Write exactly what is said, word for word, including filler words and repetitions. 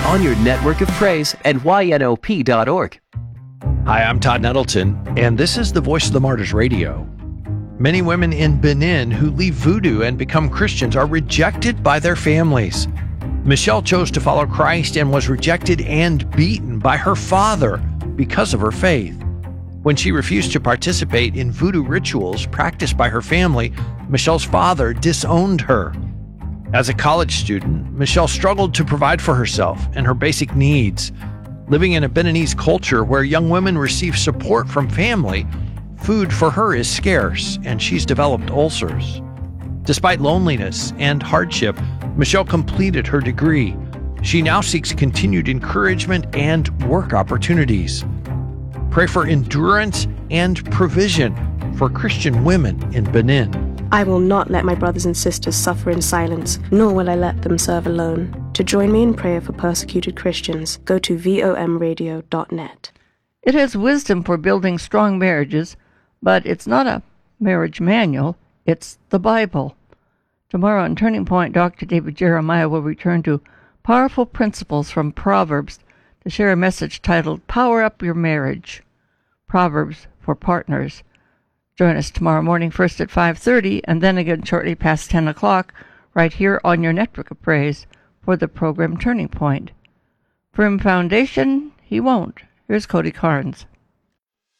on your network of praise at Y N O P dot org. Hi, I'm Todd Nettleton, and this is the Voice of the Martyrs Radio. Many women in Benin who leave voodoo and become Christians are rejected by their families. Michelle chose to follow Christ and was rejected and beaten by her father because of her faith. When she refused to participate in voodoo rituals practiced by her family, Michelle's father disowned her. As a college student, Michelle struggled to provide for herself and her basic needs. Living in a Beninese culture where young women receive support from family, food for her is scarce, and she's developed ulcers. Despite loneliness and hardship, Michelle completed her degree. She now seeks continued encouragement and work opportunities. Pray for endurance and provision for Christian women in Benin. I will not let my brothers and sisters suffer in silence, nor will I let them serve alone. To join me in prayer for persecuted Christians, go to V O M radio dot net. It has wisdom for building strong marriages, but it's not a marriage manual, it's the Bible. Tomorrow on Turning Point, Doctor David Jeremiah will return to powerful principles from Proverbs to share a message titled Power Up Your Marriage. Proverbs for Partners. Join us tomorrow morning, first at five thirty, and then again shortly past ten o'clock, right here on your network of praise for the program Turning Point. For him Foundation, he won't. Here's Cody Carnes.